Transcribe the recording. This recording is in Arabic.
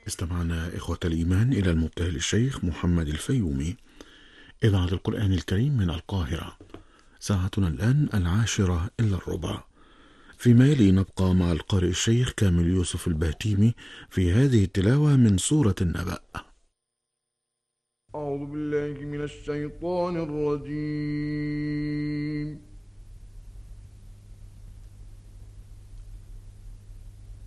استمعنا إخوة الإيمان إلى المبتهل الشيخ محمد الفيومي، إذاعة القرآن الكريم من القاهرة. ساعتنا الآن 10:10 فيما يلي نبقى مع القارئ الشيخ كامل يوسف البهتيمي في هذه التلاوة من سورة النبأ. أعوذ بالله من الشيطان الرجيم.